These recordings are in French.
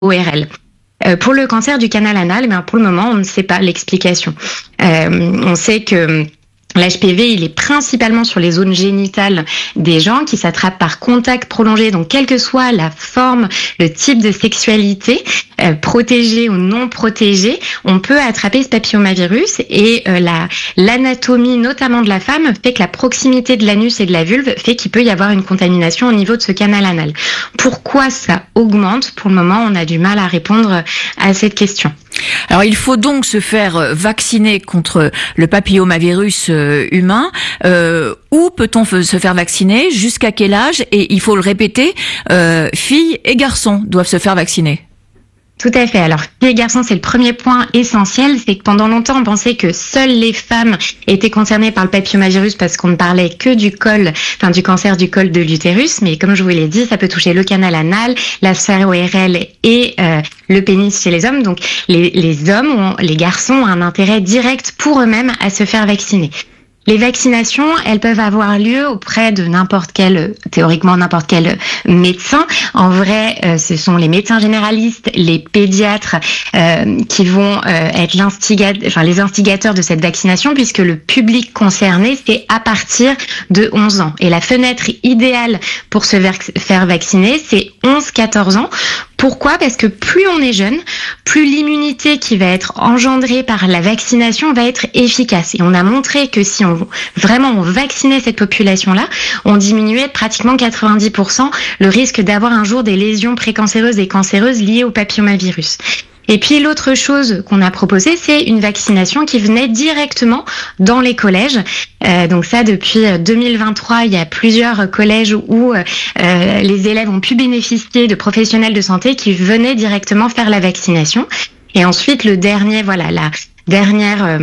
ORL. Pour le cancer du canal anal, pour le moment, on ne sait pas l'explication. On sait que l'HPV, il est principalement sur les zones génitales des gens qui s'attrapent par contact prolongé. Donc, quelle que soit la forme, le type de sexualité, protégée ou non protégée, on peut attraper ce papillomavirus. Et l'anatomie, notamment de la femme, fait que la proximité de l'anus et de la vulve fait qu'il peut y avoir une contamination au niveau de ce canal anal. Pourquoi ça augmente? Pour le moment, on a du mal à répondre à cette question. Alors, il faut donc se faire vacciner contre le papillomavirus humain. Où peut-on se faire vacciner? Jusqu'à quel âge? Et il faut le répéter, filles et garçons doivent se faire vacciner. Tout à fait. Alors, filles et garçons, c'est le premier point essentiel. C'est que pendant longtemps, on pensait que seules les femmes étaient concernées par le papillomavirus parce qu'on ne parlait que du cancer du col de l'utérus. Mais comme je vous l'ai dit, ça peut toucher le canal anal, la sphère ORL et le pénis chez les hommes. Donc, les garçons ont un intérêt direct pour eux-mêmes à se faire vacciner. Les vaccinations, elles peuvent avoir lieu auprès de théoriquement n'importe quel médecin. En vrai, ce sont les médecins généralistes, les pédiatres qui vont être les instigateurs de cette vaccination, puisque le public concerné, c'est à partir de 11 ans. Et la fenêtre idéale pour se faire vacciner, c'est 11-14 ans. Pourquoi? Parce que plus on est jeune, plus l'immunité qui va être engendrée par la vaccination va être efficace. Et on a montré que si on vaccinait cette population-là, on diminuait de pratiquement 90% le risque d'avoir un jour des lésions précancéreuses et cancéreuses liées au papillomavirus. Et puis l'autre chose qu'on a proposé, c'est une vaccination qui venait directement dans les collèges. Donc ça, depuis 2023, il y a plusieurs collèges où les élèves ont pu bénéficier de professionnels de santé qui venaient directement faire la vaccination. Et ensuite, la dernière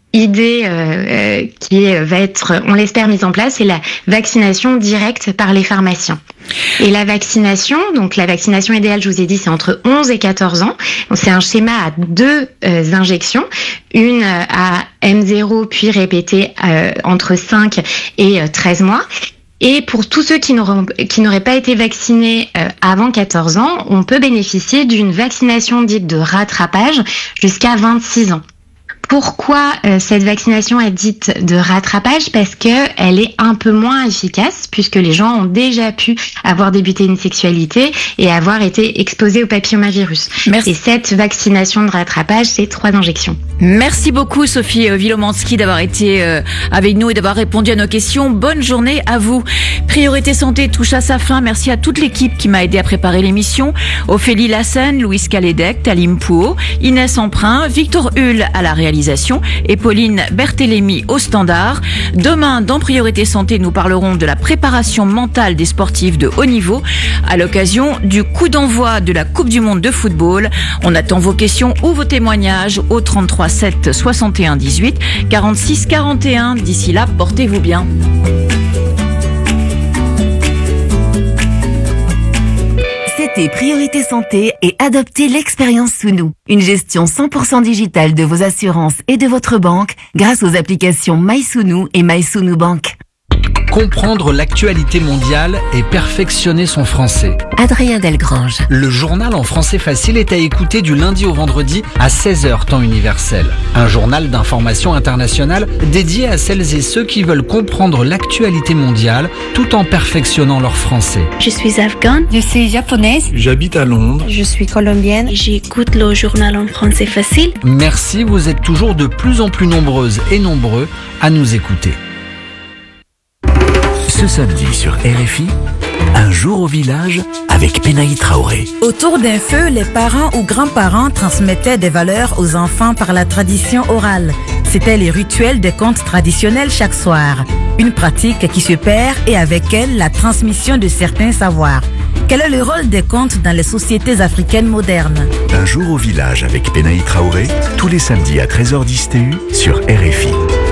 idée qui va être, on l'espère, mise en place, c'est la vaccination directe par les pharmaciens. Et la vaccination idéale, je vous ai dit, c'est entre 11 et 14 ans. Donc, c'est un schéma à 2 injections, une à M0 puis répétée entre 5 et 13 mois. Et pour tous ceux qui n'auraient pas été vaccinés avant 14 ans, on peut bénéficier d'une vaccination dite de rattrapage jusqu'à 26 ans. Pourquoi cette vaccination est dite de rattrapage? Parce que elle est un peu moins efficace, puisque les gens ont déjà pu avoir débuté une sexualité et avoir été exposés au papillomavirus. Merci. Et cette vaccination de rattrapage, c'est 3 injections. Merci beaucoup Sophie Wilomanski d'avoir été avec nous et d'avoir répondu à nos questions. Bonne journée à vous. Priorité Santé touche à sa fin. Merci à toute l'équipe qui m'a aidé à préparer l'émission. Ophélie Lassen, Louise Calédec, Talim Pouot, Inès Emprunt, Victor Hull à la réalisation et Pauline Berthélémy au standard. Demain, dans Priorité Santé, nous parlerons de la préparation mentale des sportifs de haut niveau à l'occasion du coup d'envoi de la Coupe du Monde de football. On attend vos questions ou vos témoignages au 33 7 61 18 46 41. D'ici là, portez-vous bien. C'était Priorité Santé et adoptez l'expérience Sounou. Une gestion 100% digitale de vos assurances et de votre banque grâce aux applications MySounou et MySounou Bank. Comprendre l'actualité mondiale et perfectionner son français. Adrien Delgrange. Le journal en français facile est à écouter du lundi au vendredi à 16h temps universel. Un journal d'information internationale dédié à celles et ceux qui veulent comprendre l'actualité mondiale tout en perfectionnant leur français. Je suis afghane. Je suis japonaise. J'habite à Londres. Je suis colombienne. J'écoute le journal en français facile. Merci, vous êtes toujours de plus en plus nombreuses et nombreux à nous écouter. Ce samedi sur RFI, un jour au village avec Penaï Traoré. Autour d'un feu, les parents ou grands-parents transmettaient des valeurs aux enfants par la tradition orale. C'était les rituels des contes traditionnels chaque soir. Une pratique qui se perd et avec elle la transmission de certains savoirs. Quel est le rôle des contes dans les sociétés africaines modernes? Un jour au village avec Penaï Traoré, tous les samedis à 13h10 TU sur RFI.